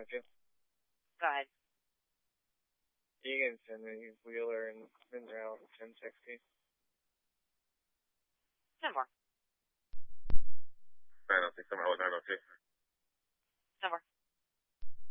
with you? Go ahead. You can send me Wheeler and Monroe 1060. 10 more. 906, I'm 902.